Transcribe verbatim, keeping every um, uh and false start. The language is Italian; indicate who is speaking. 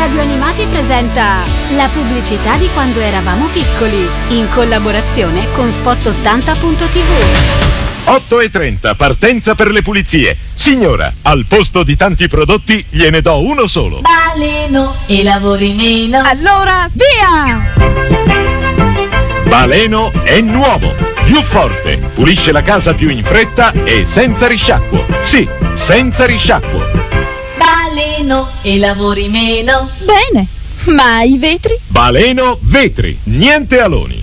Speaker 1: Radio Animati presenta la pubblicità di quando eravamo piccoli, in collaborazione con Spot ottanta punto tivù.
Speaker 2: otto e trenta, partenza per le pulizie. Signora, al posto di tanti prodotti gliene do uno solo.
Speaker 3: Baleno e lavori meno.
Speaker 4: Allora, via!
Speaker 2: Baleno è nuovo, più forte, pulisce la casa più in fretta e senza risciacquo. Sì, senza risciacquo.
Speaker 3: Baleno e lavori meno.
Speaker 4: Bene, ma i vetri?
Speaker 2: Baleno Vetri, niente aloni.